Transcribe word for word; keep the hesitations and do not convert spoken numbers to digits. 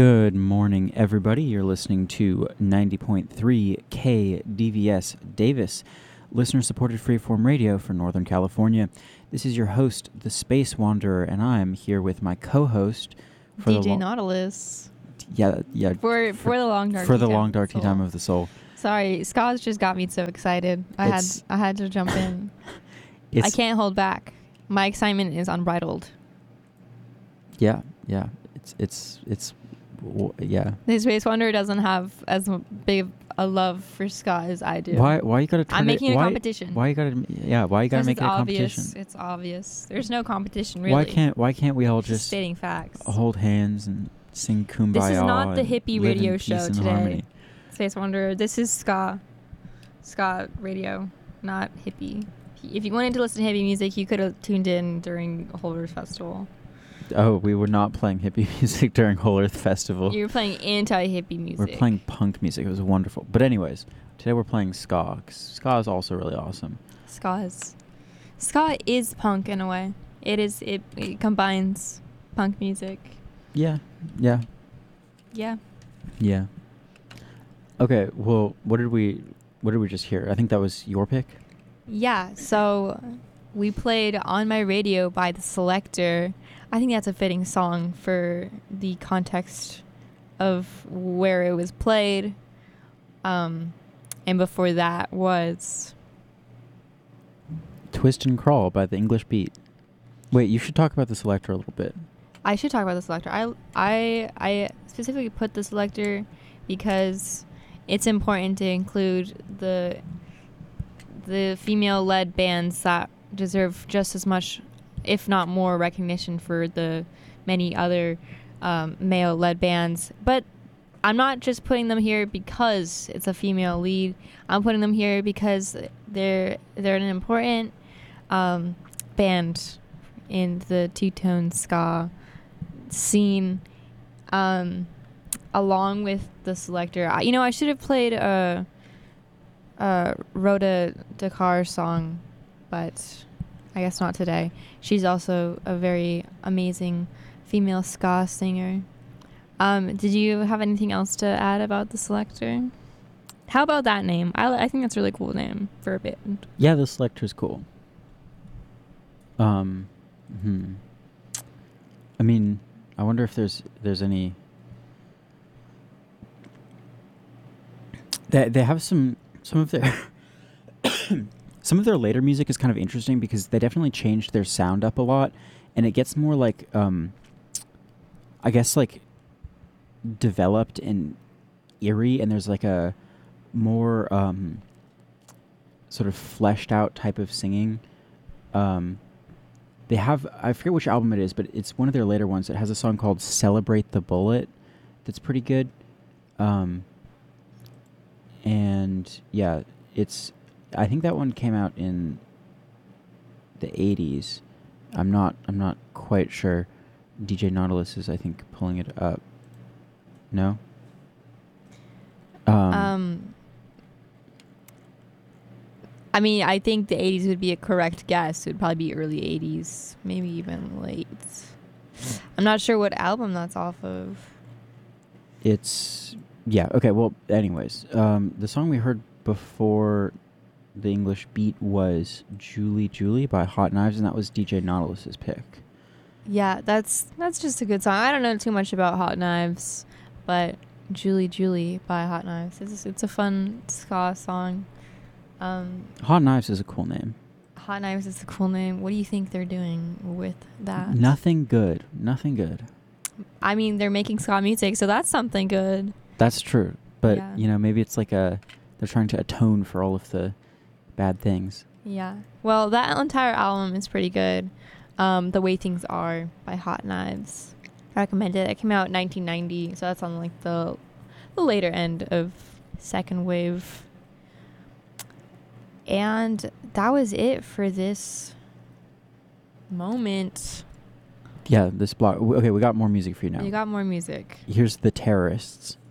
Good morning, everybody. You're listening to ninety point three K D V S Davis, listener-supported freeform radio for Northern California. This is your host, the Space Wanderer, and I'm here with my co-host for D J the lo- Nautilus. Yeah, yeah. For for the long dark for tea the time long of dark the tea soul. time of the soul. Sorry, Scott's just got me so excited. I It's- had I had to jump in. It's, I can't hold back. My excitement is unbridled. Yeah, yeah. It's it's it's w- yeah. The Space Wanderer doesn't have as m- big a love for Scott as I do. Why why you gotta turn I'm making it, a why, competition. Why you gotta yeah? Why you gotta 'Cause make it's it a obvious. competition? It's obvious. There's no competition really. Why can't why can't we all It's just just stating facts. hold hands and sing Kumbaya? This is not the and hippie live in radio peace show and today. harmony? Space Wanderer. This is ska. Ska radio, not hippie. If you wanted to listen to hippie music, you could have tuned in during Whole Earth Festival. Oh, we were not playing hippie music during Whole Earth Festival. You were playing anti-hippie music. We're playing punk music. It was wonderful. But anyways, today we're playing ska. 'Cause ska is also really awesome. Ska is, ska is punk in a way. It is. It, it combines punk music. Yeah, yeah, Yeah. yeah. Okay, well, what did we, what did we just hear? I think that was your pick. Yeah. So we played "On My Radio" by The Selector. I think that's a fitting song for the context of where it was played. Um, and before that was Twist and Crawl by the English Beat. Wait, you should talk about the Selector a little bit. I should talk about The Selector. I I I specifically put The Selector because it's important to include the the female-led bands that deserve just as much, if not more, recognition for the many other um, male-led bands. But I'm not just putting them here because it's a female lead. I'm putting them here because they're they're an important um, band in the two-tone ska scene, um, along with The Selector. I, you know, I should have played a, a Rhoda Dakar song, but I guess not today. She's also a very amazing female ska singer. Um, did you have anything else to add about The Selector? How about that name? I, I think that's a really cool name for a band. Yeah, the Selector's cool. Um, hmm. I mean, I wonder if there's there's any. They they have some some of their some of their later music is kind of interesting because they definitely changed their sound up a lot, and it gets more like um. I guess like developed and eerie, and there's like a more um sort of fleshed out type of singing. Um, they have, I forget which album it is, but it's one of their later ones. It has a song called "Celebrate the Bullet" that's pretty good. Um, and yeah, it's, I think that one came out in the eighties. I'm not, I'm not quite sure. D J Nautilus is, I think, pulling it up. No? Um, Um, I mean, I think the eighties would be a correct guess. It would probably be early eighties, maybe even late. I'm not sure what album that's off of. It's, yeah, okay, well, anyways. Um, the song we heard before the English Beat was Julie Julie by Hot Knives, and that was D J Nautilus's pick. Yeah, that's that's just a good song. I don't know too much about Hot Knives, but Julie Julie by Hot Knives. It's it's a fun ska song. Um, Hot Knives is a cool name. Hot Knives is a cool name. What do you think they're doing with that? Nothing good. Nothing good. I mean, they're making ska music, so that's something good. That's true. But, Yeah. you know, maybe it's like a, they're trying to atone for all of the bad things. Yeah. Well, that entire album is pretty good. Um, The Way Things Are by Hot Knives. I recommend it. It came out in nineteen ninety, so that's on like the the later end of second wave. And that was it for this moment. Yeah, this block. Okay, we got more music for you now. You got more music. Here's The Terrorists.